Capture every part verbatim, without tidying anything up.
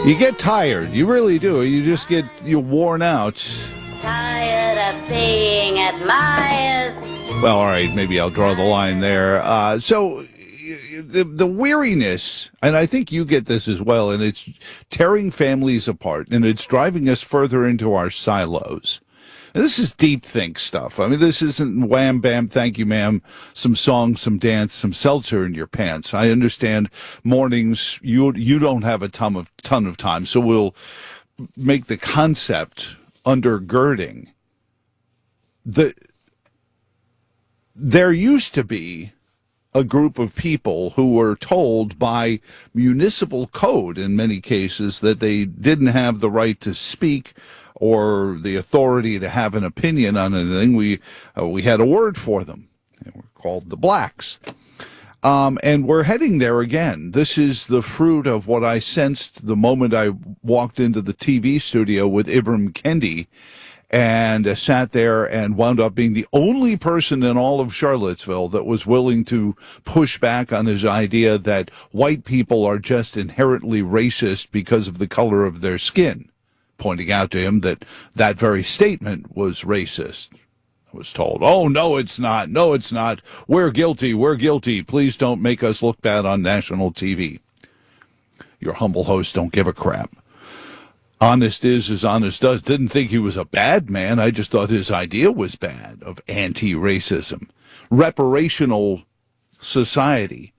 You get tired. You really do. You just get you're worn out. Tired of being admired. Well, all right, maybe I'll draw the line there. Uh, so the the weariness, and I think you get this as well, and it's tearing families apart, and it's driving us further into our silos. And this is deep think stuff. I mean, this isn't wham, bam, thank you, ma'am, some song, some dance, some seltzer in your pants. I understand mornings, you you don't have a ton of, ton of time, so we'll make the concept undergirding. The, there used to be a group of people who were told by municipal code, in many cases, that they didn't have the right to speak or the authority to have an opinion on anything. We uh, we had a word for them. And we're called the blacks. Um, and we're heading there again. This is the fruit of what I sensed the moment I walked into the T V studio with Ibram Kendi and uh, sat there and wound up being the only person in all of Charlottesville that was willing to push back on his idea that white people are just inherently racist because of the color of their skin, pointing out to him that that very statement was racist. I was told, oh, no, it's not. No, it's not. We're guilty. We're guilty. Please don't make us look bad on national T V. Your humble host don't give a crap. Honest is as honest does. Didn't think he was a bad man. I just thought his idea was bad of anti-racism. Reparational society.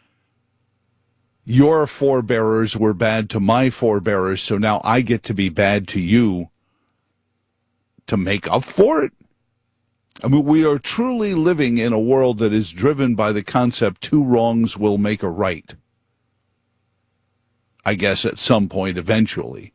Your forebearers were bad to my forebearers, so now I get to be bad to you to make up for it? I mean, we are truly living in a world that is driven by the concept two wrongs will make a right. I guess at some point eventually.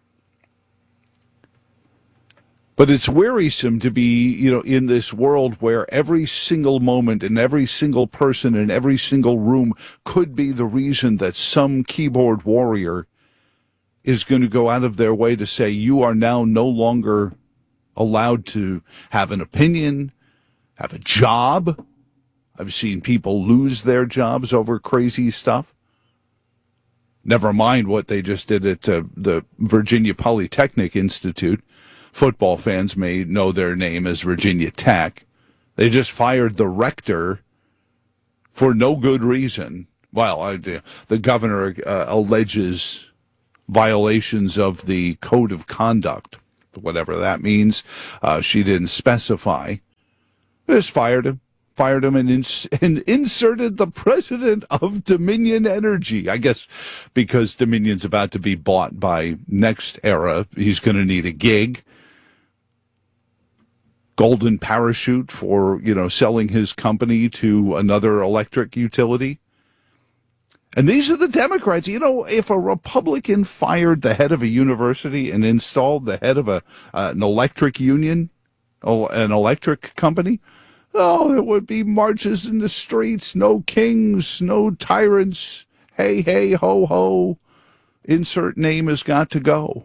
But it's wearisome to be, you know, in this world where every single moment and every single person in every single room could be the reason that some keyboard warrior is going to go out of their way to say you are now no longer allowed to have an opinion, have a job. I've seen people lose their jobs over crazy stuff. Never mind what they just did at uh, the Virginia Polytechnic Institute. Football fans may know their name as Virginia Tech. They just fired the rector for no good reason. Well, I, the governor uh, alleges violations of the code of conduct, whatever that means. Uh, she didn't specify. They just fired him. Fired him and, ins- and inserted the president of Dominion Energy. I guess because Dominion's about to be bought by NextEra, he's going to need a gig. Golden parachute for, you know, selling his company to another electric utility. And these are the Democrats. You know, if a Republican fired the head of a university and installed the head of a uh, an electric union, oh, an electric company, oh, it would be marches in the streets, no kings, no tyrants, hey, hey, ho, ho, insert name has got to go.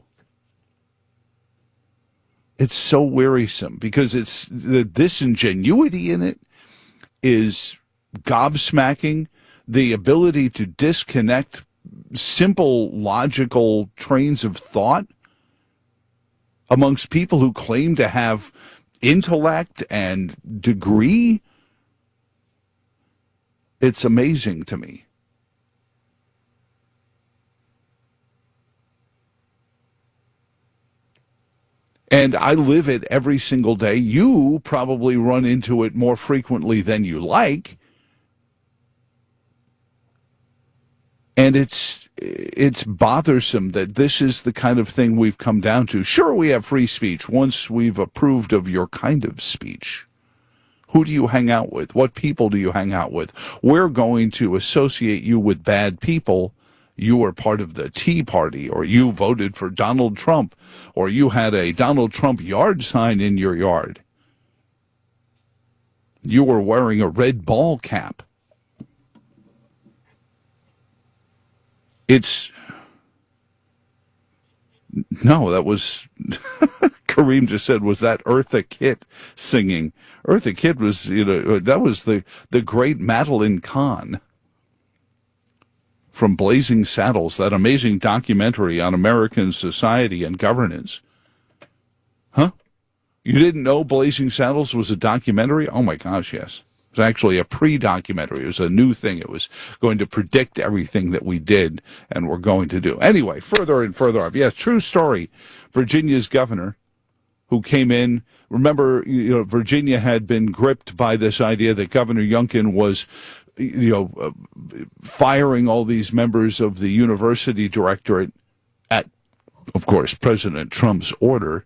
It's so wearisome because it's the disingenuity in it is gobsmacking. The ability to disconnect simple, logical trains of thought amongst people who claim to have intellect and degree. It's amazing to me. And I live it every single day. You probably run into it more frequently than you like. And it's it's bothersome that this is the kind of thing we've come down to. Sure, we have free speech once we've approved of your kind of speech. Who do you hang out with? What people do you hang out with? We're going to associate you with bad people. You were part of the Tea Party, or you voted for Donald Trump, or you had a Donald Trump yard sign in your yard. You were wearing a red ball cap. It's, no, that was, Kareem just said, was that Eartha Kitt singing? Eartha Kitt was, you know, that was the, the great Madeline Kahn. from Blazing Saddles, that amazing documentary on American society and governance. Huh? You didn't know Blazing Saddles was a documentary? Oh, my gosh, yes. It was actually a pre-documentary. It was a new thing. It was going to predict everything that we did and were going to do. Anyway, further and further up. Yes, true story. Virginia's governor, who came in, remember, you know, Virginia had been gripped by this idea that Governor Youngkin was, you know, uh, firing all these members of the university directorate at, of course, President Trump's order,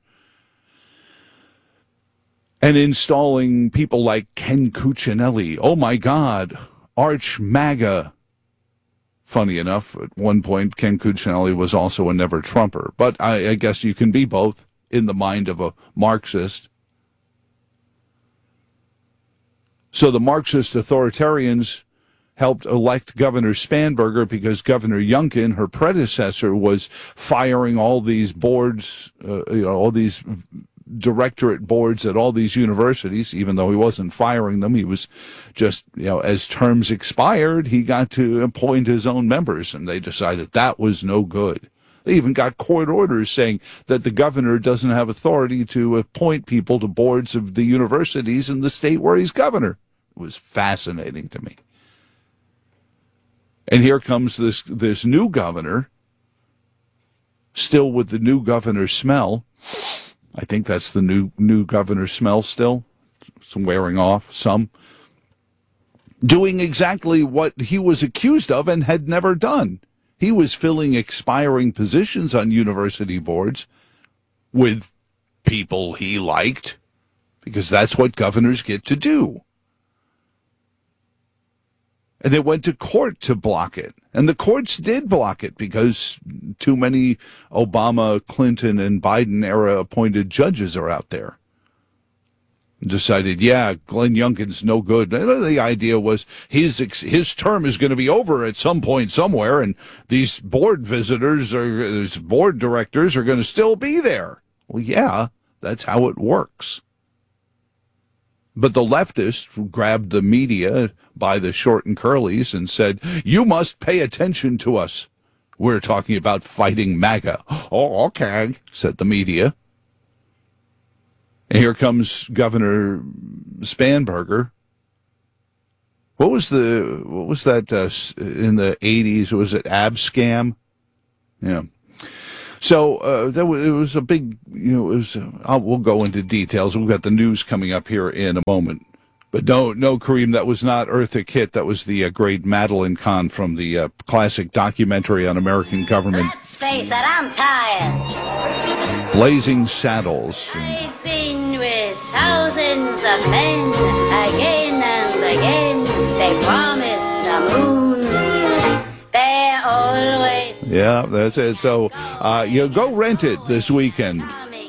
and installing people like Ken Cuccinelli. Oh, my God, arch MAGA. Funny enough, at one point, Ken Cuccinelli was also a never-Trumper. But I, I guess you can be both in the mind of a Marxist. So the Marxist authoritarians helped elect Governor Spanberger because Governor Youngkin, her predecessor, was firing all these boards, uh, you know, all these directorate boards at all these universities. Even though he wasn't firing them, he was just, you know, as terms expired, he got to appoint his own members, and they decided that was no good. They even got court orders saying that the governor doesn't have authority to appoint people to boards of the universities in the state where he's governor. It was fascinating to me. And here comes this this new governor, still with the new governor smell. I think that's the new new governor smell still. Some wearing off, some. Doing exactly what he was accused of and had never done. He was filling expiring positions on university boards with people he liked, because that's what governors get to do. And they went to court to block it. And the courts did block it because too many Obama, Clinton, and Biden era appointed judges are out there. And decided, yeah, Glenn Youngkin's no good. And the idea was his his term is going to be over at some point somewhere, and these board visitors or these board directors are going to still be there. Well, yeah, that's how it works. But the leftists grabbed the media by the short and curlies and said, you must pay attention to us. We're talking about fighting MAGA. Oh, okay, said the media. And here comes Governor Spanberger. What was the, what was that uh, in the eighties? Was it Abscam? Yeah. So uh, that was, it was a big, you know, it was, uh, I'll, we'll go into details. We've got the news coming up here in a moment. But no, no, Kareem, that was not Eartha Kitt. That was the uh, great Madeline Kahn from the uh, classic documentary on American government. Let's face it, I'm tired. Blazing Saddles. I've been with thousands of men again and again. They promise the moon. They're always... Yeah, that's it. So, uh, you go rent it this weekend.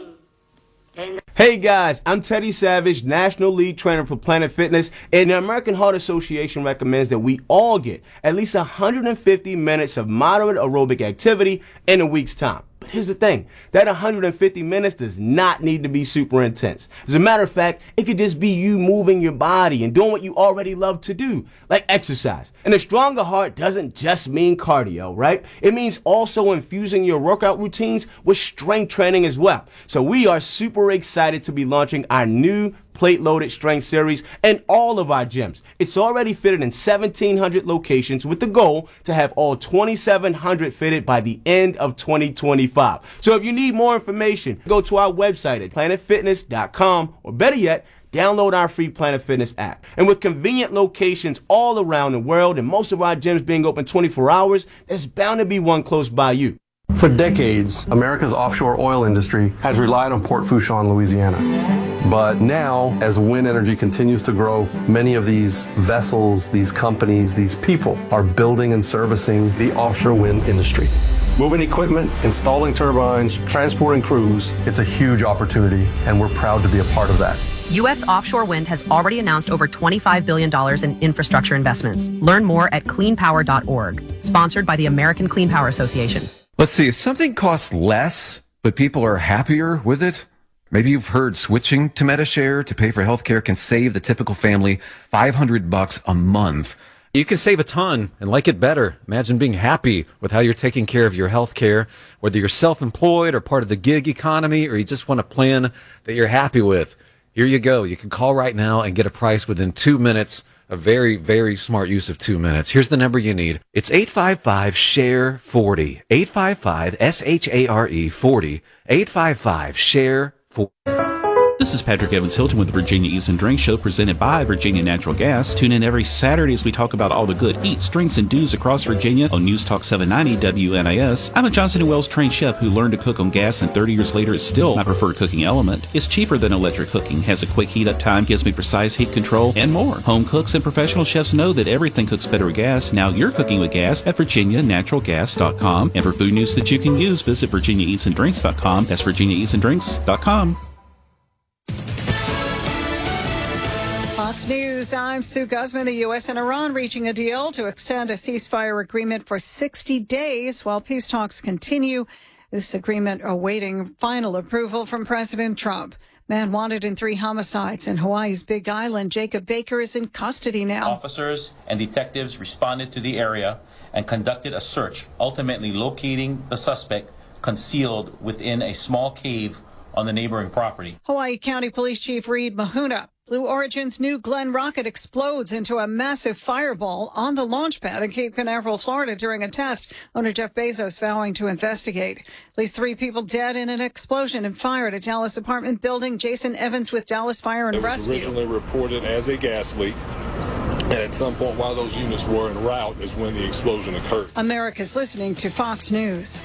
Hey guys, I'm Teddy Savage, National Lead Trainer for Planet Fitness, and the American Heart Association recommends that we all get at least one hundred fifty minutes of moderate aerobic activity in a week's time. But here's the thing, that one hundred fifty minutes does not need to be super intense. As a matter of fact, it could just be you moving your body and doing what you already love to do, like exercise. And a stronger heart doesn't just mean cardio, right? It means also infusing your workout routines with strength training as well. So we are super excited to be launching our new plate-loaded strength series in all of our gyms. It's already fitted in seventeen hundred locations with the goal to have all twenty-seven hundred fitted by the end of twenty twenty-five. So if you need more information, go to our website at planet fitness dot com, or better yet, download our free Planet Fitness app. And with convenient locations all around the world and most of our gyms being open twenty-four hours, there's bound to be one close by you. For decades, America's offshore oil industry has relied on Port Fourchon, Louisiana. But now, as wind energy continues to grow, many of these vessels, these companies, these people are building and servicing the offshore wind industry. Moving equipment, installing turbines, transporting crews, it's a huge opportunity, and we're proud to be a part of that. U S offshore wind has already announced over twenty-five billion dollars in infrastructure investments. Learn more at clean power dot org. Sponsored by the American Clean Power Association. Let's see, if something costs less, but people are happier with it, maybe you've heard switching to MediShare to pay for healthcare can save the typical family five hundred bucks a month. You can save a ton and like it better. Imagine being happy with how you're taking care of your health care, whether you're self-employed or part of the gig economy, or you just want a plan that you're happy with. Here you go. You can call right now and get a price within two minutes. A very, very smart use of two minutes. Here's the number you need. It's eight five five, S H A R E, forty. eight five five, S H A R E, forty. eight five five, S H A R E, forty. This is Patrick Evans Hilton with the Virginia Eats and Drinks Show, presented by Virginia Natural Gas. Tune in every Saturday as we talk about all the good eats, drinks, and do's across Virginia on News Talk seven ninety W N I S. I'm a Johnson and Wales trained chef who learned to cook on gas, and thirty years later it's still my preferred cooking element. It's cheaper than electric cooking, has a quick heat up time, gives me precise heat control, and more. Home cooks and professional chefs know that everything cooks better with gas. Now you're cooking with gas at Virginia Natural Gas dot com. And for food news that you can use, visit Virginia Eats and Drinks dot com. That's Virginia Eats and Drinks dot com. Fox News, I'm Sue Guzman. The U S and Iran reaching a deal to extend a ceasefire agreement for sixty days while peace talks continue. This agreement awaiting final approval from President Trump. Man wanted in three homicides in Hawaii's Big Island. Jacob Baker is in custody now. Officers and detectives responded to the area and conducted a search, ultimately locating the suspect concealed within a small cave on the neighboring property. Hawaii County Police Chief Reed Mahuna. Blue Origin's new Glenn rocket explodes into a massive fireball on the launch pad in Cape Canaveral, Florida during a test. Owner Jeff Bezos vowing to investigate. At least three people dead in an explosion and fire at a Dallas apartment building. Jason Evans with Dallas Fire and It was Rescue. originally reported as a gas leak. And at some point while those units were en route is when the explosion occurred. America's listening to Fox News.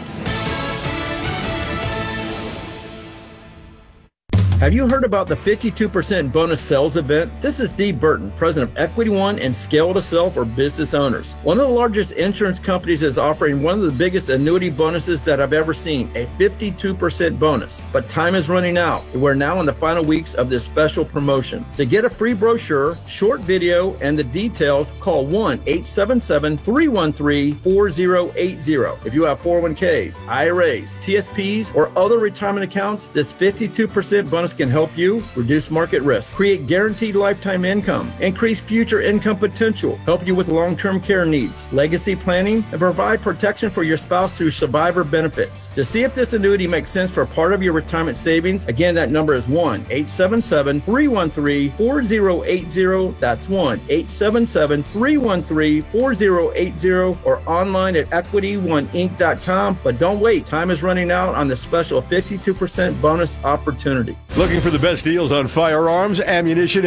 Have you heard about the fifty-two percent bonus sales event? This is Dee Burton, president of Equity One and Scale to Sell for business owners. One of the largest insurance companies is offering one of the biggest annuity bonuses that I've ever seen, a fifty-two percent bonus. But time is running out. We're now in the final weeks of this special promotion. To get a free brochure, short video, and the details, call one eight seven seven, three one three, four zero eight zero. If you have four oh one k's, I R As, T S Ps, or other retirement accounts, this fifty-two percent bonus can help you reduce market risk, create guaranteed lifetime income, increase future income potential, help you with long-term care needs, legacy planning, and provide protection for your spouse through survivor benefits. To see if this annuity makes sense for part of your retirement savings, again, that number is one eight seven seven, three one three, four zero eight zero. That's one eight seven seven, three one three, four zero eight zero, or online at equity one inc dot com. But don't wait. Time is running out on the special fifty-two percent bonus opportunity. Looking for the best deals on firearms, ammunition,